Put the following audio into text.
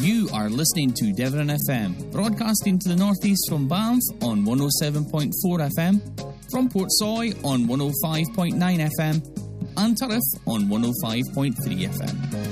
You are listening to Devon FM, broadcasting to the northeast from Banff on 107.4 FM, from Portsoy on 105.9 FM, and Turriff on 105.3 FM.